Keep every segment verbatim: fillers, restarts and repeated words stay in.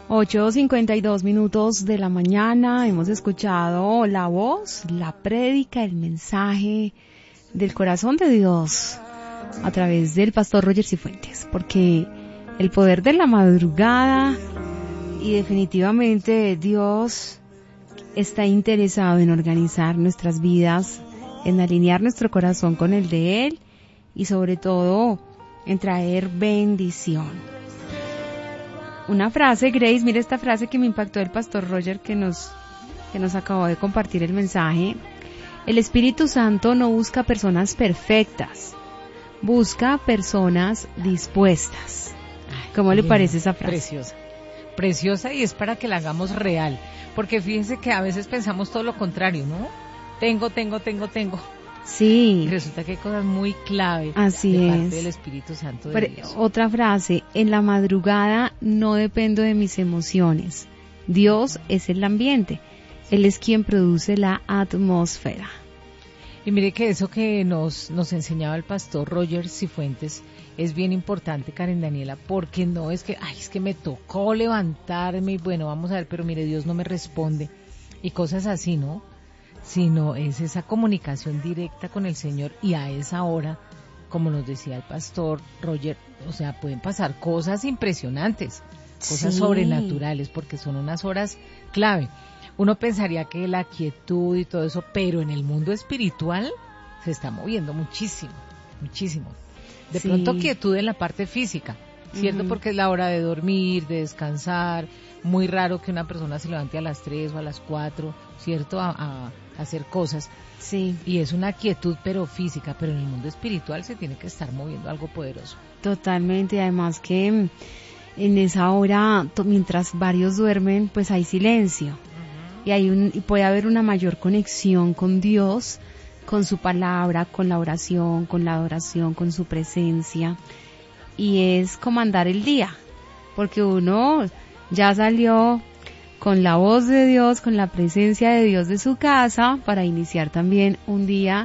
ocho cincuenta y dos minutos de la mañana, hemos escuchado la voz, la prédica, el mensaje del corazón de Dios a través del pastor Roger Cifuentes, porque el poder de la madrugada y definitivamente Dios está interesado en organizar nuestras vidas, en alinear nuestro corazón con el de Él y sobre todo en traer bendición. Una frase, Grace, mira esta frase que me impactó el pastor Roger que nos, que nos acabó de compartir el mensaje. El Espíritu Santo no busca personas perfectas, busca personas dispuestas. ¿Cómo le parece esa frase? Preciosa, preciosa, y es para que la hagamos real, porque fíjense que a veces pensamos todo lo contrario, ¿no? Tengo, tengo, tengo, tengo. Sí. Y resulta que hay cosas muy clave Así de es. parte del Espíritu Santo de Pero, Dios. otra frase, en la madrugada no dependo de mis emociones. Dios es el ambiente. Él es quien produce la atmósfera. Y mire que eso que nos, nos enseñaba el pastor Roger Cifuentes es bien importante, Karen Daniela, porque no es que, ay, es que me tocó levantarme y bueno, vamos a ver, pero mire, Dios no me responde y cosas así, ¿no? Sino es esa comunicación directa con el Señor, y a esa hora, como nos decía el pastor Roger, o sea, pueden pasar cosas impresionantes, cosas Sí. sobrenaturales, porque son unas horas clave. Uno pensaría que la quietud y todo eso, pero en el mundo espiritual se está moviendo muchísimo, muchísimo. De Sí. pronto quietud en la parte física, ¿cierto? Uh-huh. Porque es la hora de dormir, de descansar. Muy raro que una persona se levante a las tres o a las cuatro, ¿cierto? A, a hacer cosas. Sí. Y es una quietud pero física, pero en el mundo espiritual se tiene que estar moviendo algo poderoso. Totalmente, además que en esa hora, to- mientras varios duermen, pues hay silencio. Uh-huh. Y hay un, y puede haber una mayor conexión con Dios, con su palabra, con la oración, con la adoración, con su presencia. Y es comandar el día, porque uno ya salió con la voz de Dios, con la presencia de Dios de su casa, para iniciar también un día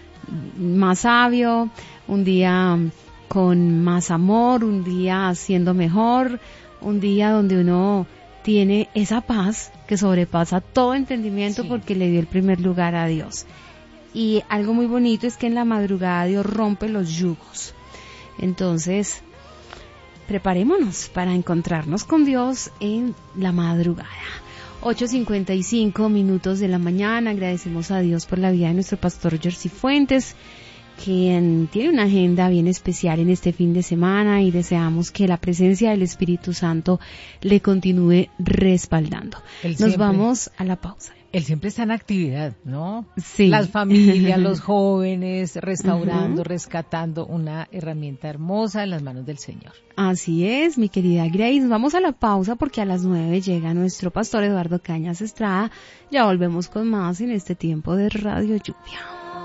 más sabio, un día con más amor, un día siendo mejor, un día donde uno tiene esa paz que sobrepasa todo entendimiento, sí, porque le dio el primer lugar a Dios. Y algo muy bonito es que en la madrugada Dios rompe los yugos. Entonces, preparémonos para encontrarnos con Dios en la madrugada. ocho cincuenta y cinco minutos de la mañana. Agradecemos a Dios por la vida de nuestro pastor Roger Cifuentes, quien tiene una agenda bien especial en este fin de semana, y deseamos que la presencia del Espíritu Santo le continúe respaldando. Él Nos siempre, vamos a la pausa. Él siempre está en actividad, ¿no? Sí. Las familias, los jóvenes, restaurando, uh-huh. rescatando una herramienta hermosa en las manos del Señor. Así es, mi querida Grace. Vamos a la pausa porque a las nueve llega nuestro pastor Eduardo Cañas Estrada. Ya volvemos con más en este tiempo de Radio Lluvia.